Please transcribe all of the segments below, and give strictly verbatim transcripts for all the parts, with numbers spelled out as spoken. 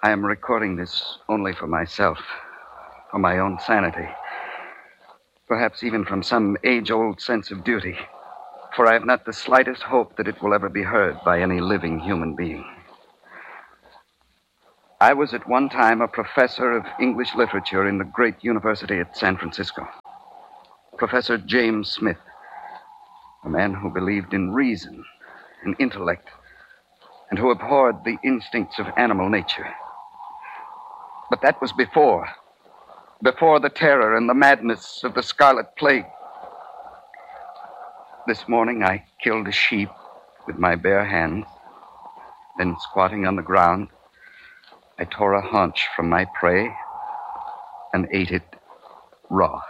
I am recording this only for myself, for my own sanity. Perhaps even from some age-old sense of duty. For I have not the slightest hope that it will ever be heard by any living human being. I was at one time a professor of English literature in the great university at San Francisco. Professor James Smith, a man who believed in reason and intellect, and who abhorred the instincts of animal nature. But that was before, before the terror and the madness of the Scarlet Plague. This morning I killed a sheep with my bare hands, then squatting on the ground, I tore a haunch from my prey and ate it raw.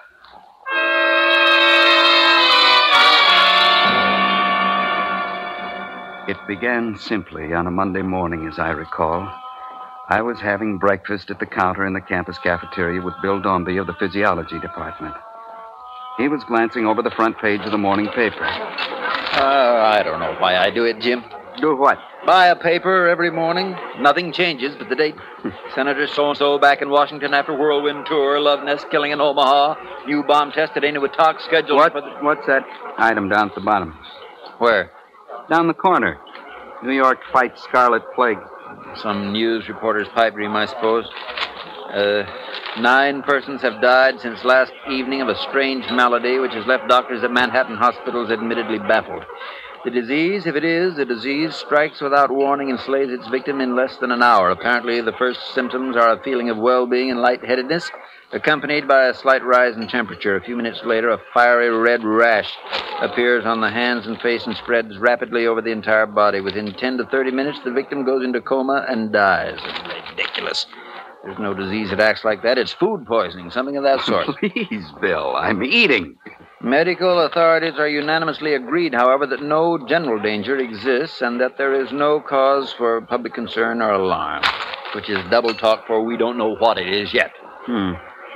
It began simply on a Monday morning, as I recall. I was having breakfast at the counter in the campus cafeteria with Bill Dombey of the physiology department. He was glancing over the front page of the morning paper. Uh, I don't know why I do it, Jim. Do what? Buy a paper every morning. Nothing changes but the date. Senator so-and-so back in Washington after whirlwind tour. Love nest killing in Omaha. New bomb test at Eniwetok scheduled What? for the... What's that item down at the bottom? Where? Down the corner. New York fights Scarlet Plague. Some news reporter's pipe dream, I suppose. Uh, nine persons have died since last evening of a strange malady which has left doctors at Manhattan hospitals admittedly baffled. The disease, if it is a disease, strikes without warning and slays its victim in less than an hour. Apparently, the first symptoms are a feeling of well-being and lightheadedness, accompanied by a slight rise in temperature. A few minutes later, a fiery red rash appears on the hands and face and spreads rapidly over the entire body. Within ten to thirty minutes, the victim goes into coma and dies. Ridiculous. There's no disease that acts like that. It's food poisoning, something of that sort. Please, Bill, I'm eating. Medical authorities are unanimously agreed, however, that no general danger exists and that there is no cause for public concern or alarm, which is double talk for we don't know what it is yet. Hmm.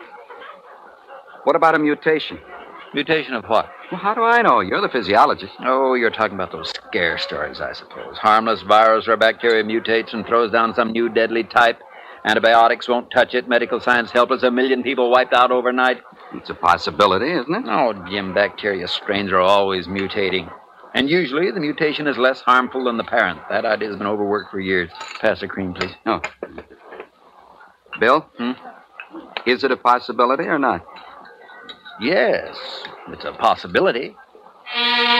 What about a mutation? Mutation of what? Well, how do I know? You're the physiologist. Oh, you're talking about those scare stories, I suppose. Harmless virus or bacteria mutates and throws down some new deadly type. Antibiotics won't touch it. Medical science helpless. A million people wiped out overnight. It's a possibility, isn't it? Oh, Jim, bacteria strains are always mutating. And usually the mutation is less harmful than the parent. That idea's been overworked for years. Pass the cream, please. Oh. Bill? Hmm? Is it a possibility or not? Yes, it's a possibility.